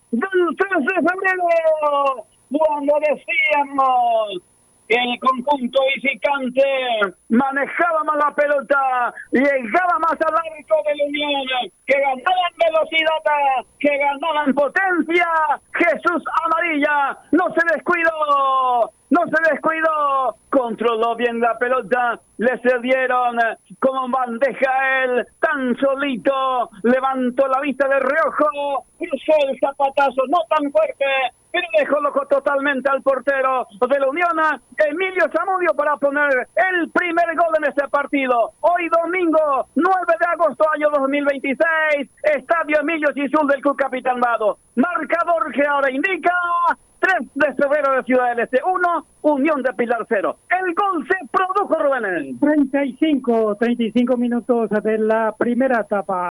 del 3 de febrero, cuando decíamos que el conjunto visitante manejaba más la pelota, llegaba más al arco de la Unión, que ganaban velocidad, que ganaban potencia. Jesús Amarilla no se descuidó, controló bien la pelota, le cedieron como bandeja a él, tan solito, levantó la vista de reojo, cruzó el zapatazo, no tan fuerte, pero dejó loco totalmente al portero de la Unión, Emilio Zamudio, para poner el primer gol en este partido. Hoy domingo, 9 de agosto, año 2026, Estadio Emilio Chisul del Club Capitán Vado. Marcador que ahora indica 3 de febrero de Ciudad del Este 1, Unión de Pilar 0. El gol se produjo, Rubén. 35 minutos de la primera etapa.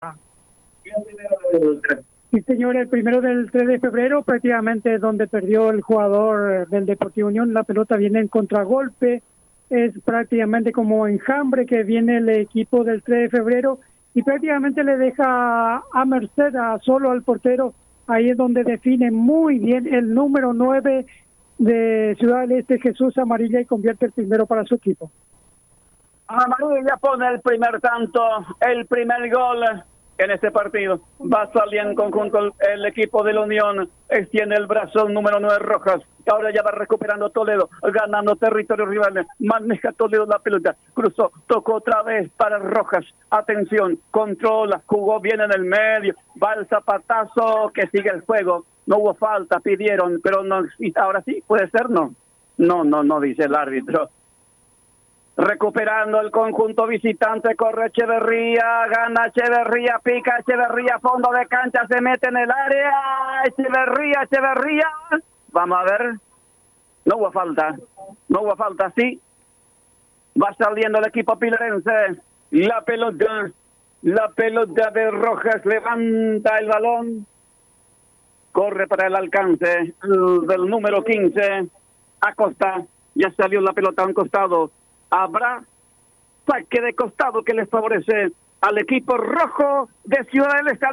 Sí, señor, el primero del 3 de febrero, prácticamente donde perdió el jugador del Deportivo Unión. La pelota viene en contragolpe, es prácticamente como enjambre que viene el equipo del 3 de febrero y prácticamente le deja a merced solo al portero. Ahí es donde define muy bien el número 9 de Ciudad del Este, Jesús Amarilla, y convierte el primero para su equipo. Amarilla pone el primer tanto, el primer gol en este partido. Va a salir en conjunto el equipo de la Unión. Extiende el brazo el número 9, Rojas. Ahora ya va recuperando Toledo, ganando territorio rival. Maneja Toledo la pelota. Cruzó, tocó otra vez para Rojas. Atención, controla, jugó bien en el medio. Va el zapatazo, que sigue el juego. No hubo falta, pidieron, pero no. Ahora sí, puede ser, no. No, dice el árbitro. Recuperando el conjunto visitante, corre Echeverría, gana Echeverría, pica Echeverría, fondo de cancha, se mete en el área, Echeverría, vamos a ver, no hubo falta, sí, va saliendo el equipo pilarense, la pelota de Rojas, levanta el balón, corre para el alcance del número 15, Acosta, ya salió la pelota a un costado. Habrá saque de costado que les favorece al equipo rojo de Ciudad del Este.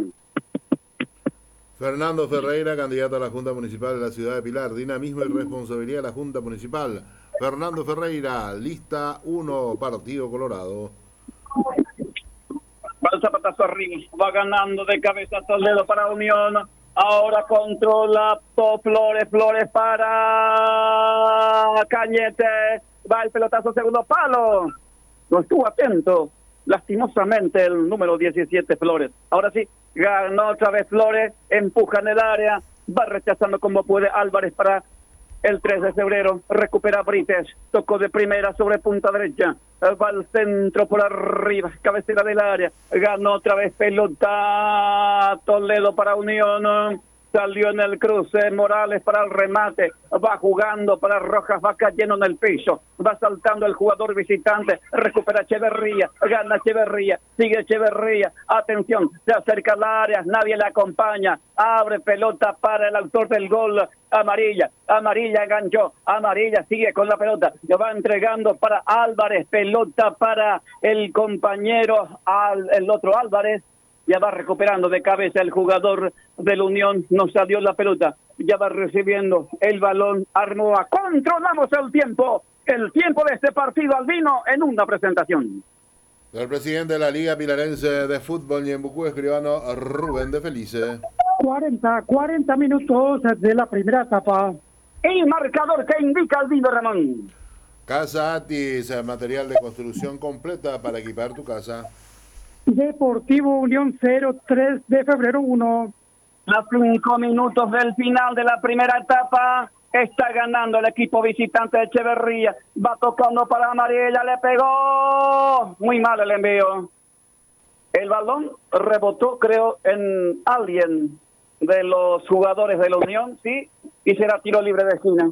Fernando Ferreira, candidato a la Junta Municipal de la Ciudad de Pilar. Dinamismo y responsabilidad de la Junta Municipal. Fernando Ferreira, lista 1, Partido Colorado. Va el zapatazo arriba, va ganando de cabeza Toledo para Unión. Ahora controla Flores para Cañete. Va el pelotazo, segundo palo. No estuvo atento, lastimosamente, el número 17, Flores. Ahora sí, ganó otra vez Flores, empuja en el área, va rechazando como puede Álvarez para el 3 de febrero. Recupera Brites, tocó de primera sobre punta derecha. Va al centro por arriba, cabecera del área. Ganó otra vez pelota Toledo para Unión. Salió en el cruce, Morales para el remate, va jugando para Rojas, va cayendo en el piso, va saltando el jugador visitante, recupera Echeverría, gana Echeverría, sigue Echeverría, atención, se acerca al área, nadie le acompaña, abre pelota para el autor del gol, Amarilla enganchó, Amarilla sigue con la pelota, le va entregando para Álvarez, pelota para el compañero, el otro Álvarez. Ya va recuperando de cabeza el jugador de la Unión, no salió la pelota, ya va recibiendo el balón Armoa. Controlamos el tiempo de este partido, Albino, en una presentación. El presidente de la Liga Pilarense de Fútbol Ñembucú, escribano Rubén de Felice. 40 minutos de la primera etapa. El marcador que indica Albino Ramón. Casa Atis, material de construcción completa para equipar tu casa. Deportivo Unión 0, 3 de febrero 1. A 5 minutos del final de la primera etapa, está ganando el equipo visitante de Echeverría. Va tocando para Amarilla, le pegó. Muy mal el envío. El balón rebotó, creo, en alguien de los jugadores de la Unión, sí, y será tiro libre de esquina.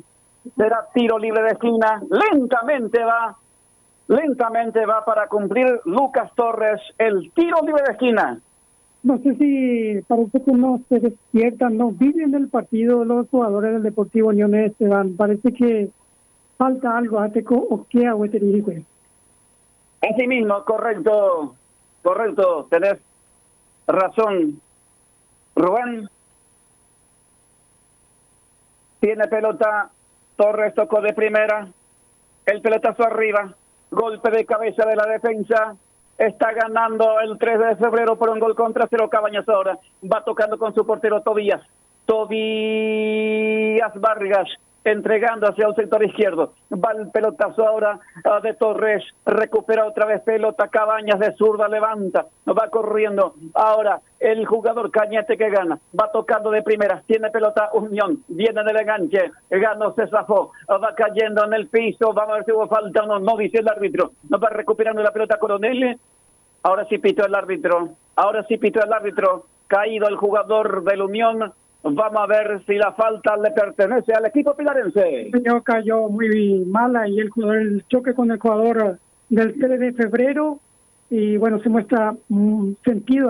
Lentamente va para cumplir Lucas Torres el tiro libre de esquina. No sé si parece que no se despiertan, no viven el partido los jugadores del Deportivo Unión Esteban. Parece que falta algo, Ateco o qué a Hueteririgüe. Así mismo, correcto, tenés razón, Rubén. Tiene pelota, Torres tocó de primera, el pelotazo arriba, golpe de cabeza de la defensa. Está ganando el 3 de febrero por un gol contra 0 Cabañas ahora. Va tocando con su portero Tobías Vargas, entregando hacia el sector izquierdo. Va el pelotazo ahora de Torres. Recupera otra vez pelota. Cabañas de zurda levanta. Va corriendo. Ahora el jugador Cañete que gana. Va tocando de primera. Tiene pelota Unión. Viene del enganche. Ganó, se zafó. Va cayendo en el piso. Vamos a ver si hubo falta o no. No dice el árbitro. No va recuperando la pelota Coronel. Ahora sí pitó el árbitro. Caído el jugador del Unión. Vamos a ver si la falta le pertenece al equipo pilarense. El señor cayó muy mala y el choque con el jugador del 3 de febrero y bueno, se muestra sentido